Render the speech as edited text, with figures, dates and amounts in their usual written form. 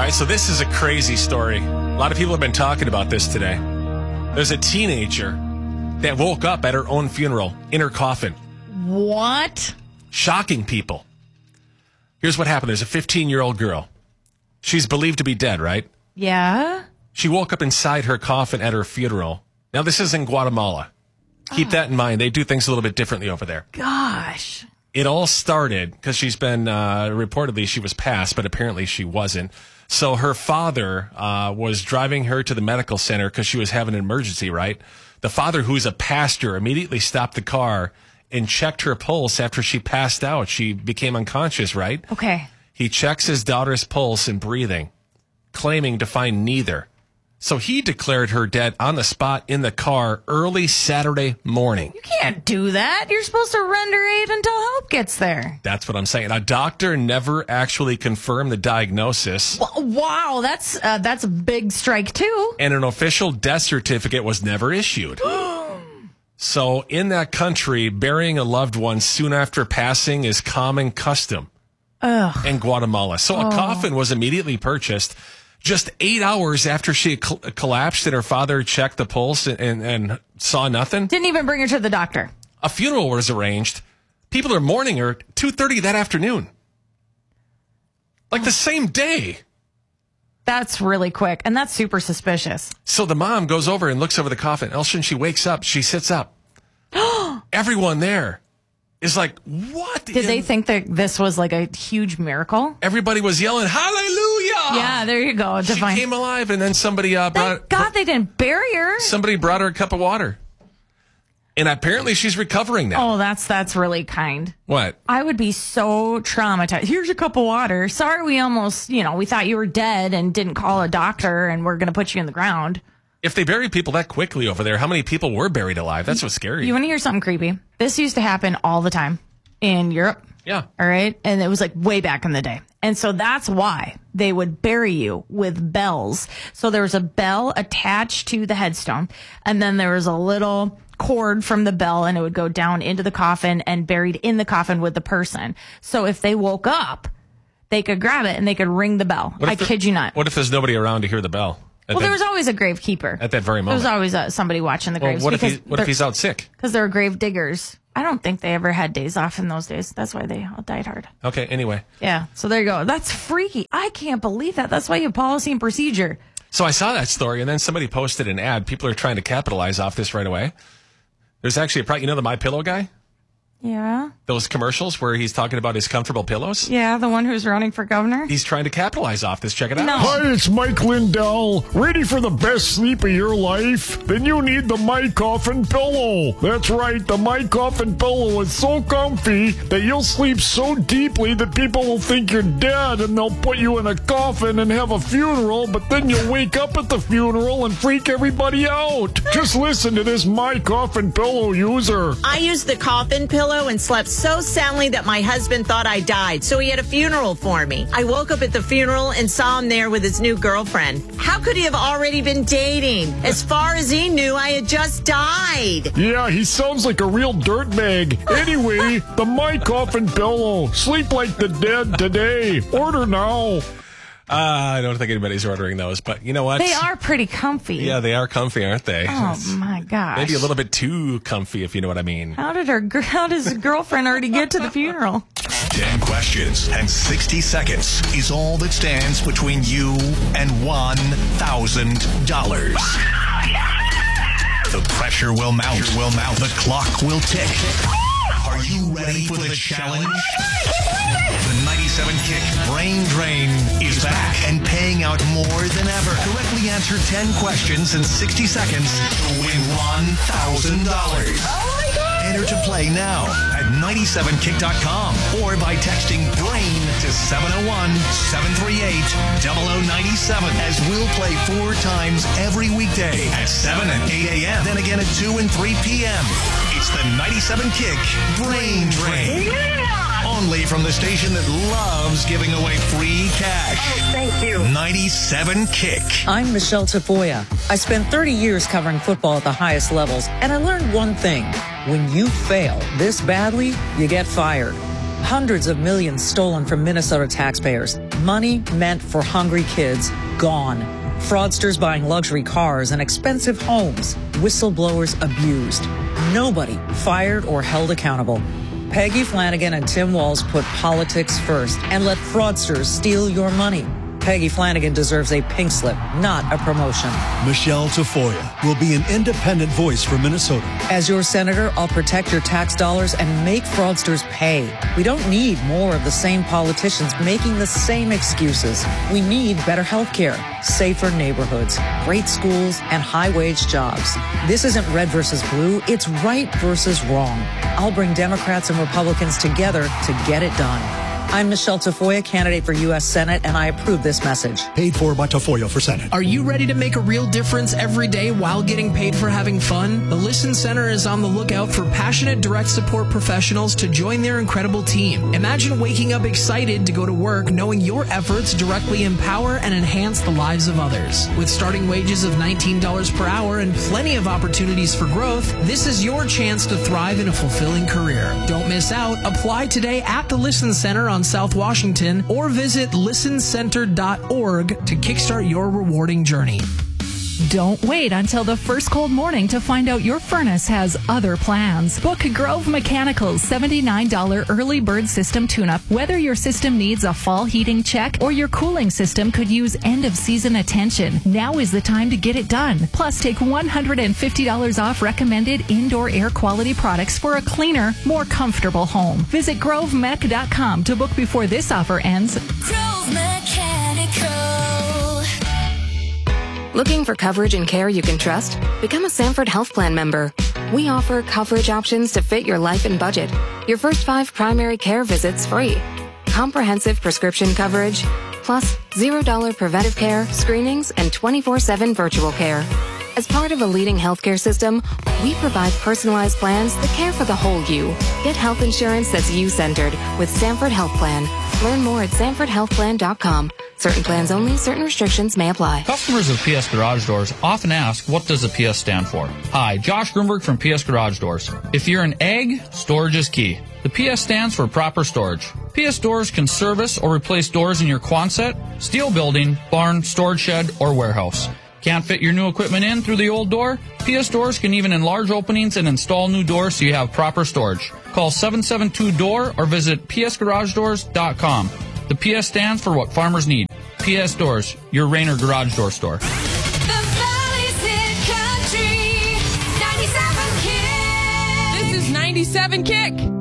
right, so this is a crazy story. A lot of people have been talking about this today. There's a teenager that woke up at her own funeral in her coffin. What? Shocking people. Here's what happened. There's a 15-year-old girl. She's believed to be dead, right? Yeah? She woke up inside her coffin at her funeral. Now, this is in Guatemala. Keep that in mind. They do things a little bit differently over there. Gosh. It all started because she's been, reportedly she was passed, but apparently she wasn't. So her father was driving her to the medical center because she was having an emergency, right? The father, who's a pastor, immediately stopped the car and checked her pulse after she passed out. She became unconscious, right? Okay. He checks his daughter's pulse and breathing, claiming to find neither. So he declared her dead on the spot in the car early Saturday morning. You can't do that. You're supposed to render aid until help gets there. That's what I'm saying. A doctor never actually confirmed the diagnosis. Wow, that's a big strike, too. And an official death certificate was never issued. So in that country, burying a loved one soon after passing is common custom in Guatemala. So a coffin was immediately purchased. Just 8 hours after she collapsed and her father checked the pulse and saw nothing. Didn't even bring her to the doctor. A funeral was arranged. People are mourning her 2:30 that afternoon. Like the same day. That's really quick, and that's super suspicious. So the mom goes over and looks over the coffin. Elshon, she wakes up. She sits up. Everyone there is like, what? Did they think that this was like a huge miracle? Everybody was yelling, hallelujah! Yeah, there you go. She came alive, and then somebody Thank God they didn't bury her. Somebody brought her a cup of water. And apparently she's recovering now. Oh, that's really kind. What? I would be so traumatized. Here's a cup of water. Sorry, we almost, we thought you were dead and didn't call a doctor and we're going to put you in the ground. If they bury people that quickly over there, how many people were buried alive? That's what's scary. You want to hear something creepy? This used to happen all the time in Europe. Yeah. All right. And it was like way back in the day. And so that's why they would bury you with bells. So there was a bell attached to the headstone. And then there was a little cord from the bell and it would go down into the coffin and buried in the coffin with the person. So if they woke up, they could grab it and they could ring the bell. I kid you not. What if there's nobody around to hear the bell? Well, there was always a grave keeper. At that very moment. There was always somebody watching the graves. What if he's out sick? Because they're grave diggers. I don't think they ever had days off in those days. That's why they all died hard. Okay, anyway. Yeah, so there you go. That's freaky. I can't believe that. That's why you have policy and procedure. So I saw that story, and then somebody posted an ad. People are trying to capitalize off this right away. There's actually the MyPillow guy? Yeah. Those commercials where he's talking about his comfortable pillows? Yeah, the one who's running for governor? He's trying to capitalize off this. Check it out. No. Hi, it's Mike Lindell. Ready for the best sleep of your life? Then you need the My Coffin pillow. That's right, the My Coffin pillow is so comfy that you'll sleep so deeply that people will think you're dead and they'll put you in a coffin and have a funeral, but then you'll wake up at the funeral and freak everybody out. Just listen to this My Coffin pillow user. I used the coffin pillow and slept so soundly that my husband thought I died, so he had a funeral for me. I woke up at the funeral and saw him there with his new girlfriend. How could he have already been dating? As far as he knew, I had just died. Yeah, he sounds like a real dirtbag. Anyway, the My Coffin pillow. Sleep like the dead today. Order now. I don't think anybody's ordering those, but you know what? They are pretty comfy. Yeah, they are comfy, aren't they? Oh, my gosh. Maybe a little bit too comfy, if you know what I mean. How does his girlfriend already get to the funeral? 10 questions and 60 seconds is all that stands between you and $1,000. The pressure will mount. The clock will tick. Are you ready for the challenge? The 97 Kick Brain Drain is back and paying out more than ever. Correctly answer 10 questions in 60 seconds to win $1,000. Oh my God! Enter to play now at 97kick.com or by texting BRAIN to 701-738-0097 as we'll play 4 times every weekday at 7 and 8 a.m. Then again at 2 and 3 p.m. It's the 97 Kick Brain Drain. Yeah! Only from the station that loves giving away free cash. Oh, thank you. 97 Kick. I'm Michelle Tafoya. I spent 30 years covering football at the highest levels, and I learned one thing. When you fail this badly, you get fired. Hundreds of millions stolen from Minnesota taxpayers. Money meant for hungry kids, gone. Fraudsters buying luxury cars and expensive homes. Whistleblowers abused. Nobody fired or held accountable. Peggy Flanagan and Tim Walz put politics first and let fraudsters steal your money. Peggy Flanagan deserves a pink slip, not a promotion. Michelle Tafoya will be an independent voice for Minnesota. As your senator, I'll protect your tax dollars and make fraudsters pay. We don't need more of the same politicians making the same excuses. We need better health care, safer neighborhoods, great schools, and high-wage jobs. This isn't red versus blue. It's right versus wrong. I'll bring Democrats and Republicans together to get it done. I'm Michelle Tafoya, candidate for U.S. Senate, and I approve this message. Paid for by Tafoya for Senate. Are you ready to make a real difference every day while getting paid for having fun? The Listen Center is on the lookout for passionate direct support professionals to join their incredible team. Imagine waking up excited to go to work knowing your efforts directly empower and enhance the lives of others. With starting wages of $19 per hour and plenty of opportunities for growth, this is your chance to thrive in a fulfilling career. Don't miss out. Apply today at the Listen Center on South Washington or visit listencenter.org to kickstart your rewarding journey. Don't wait until the first cold morning to find out your furnace has other plans. Book Grove Mechanical's $79 early bird system tune-up. Whether your system needs a fall heating check or your cooling system could use end-of-season attention, now is the time to get it done. Plus, take $150 off recommended indoor air quality products for a cleaner, more comfortable home. Visit grovemech.com to book before this offer ends. Grove Mechanical. Looking for coverage and care you can trust? Become a Sanford Health Plan member. We offer coverage options to fit your life and budget. Your first 5 primary care visits free. Comprehensive prescription coverage, plus $0 preventive care, screenings, and 24/7 virtual care. As part of a leading healthcare system, we provide personalized plans that care for the whole you. Get health insurance that's you-centered with Sanford Health Plan. Learn more at sanfordhealthplan.com. Certain plans only, certain restrictions may apply. Customers of PS Garage Doors often ask, what does the PS stand for? Hi, Josh Grunberg from PS Garage Doors. If you're an egg, storage is key. The PS stands for proper storage. PS Doors can service or replace doors in your Quonset, steel building, barn, storage shed, or warehouse. Can't fit your new equipment in through the old door? PS Doors can even enlarge openings and install new doors so you have proper storage. Call 772-DOOR or visit psgaragedoors.com. The PS stands for what farmers need. PS Doors, your Rainer garage door store. The Valley's Hit Country 97 Kick. This is 97 Kick.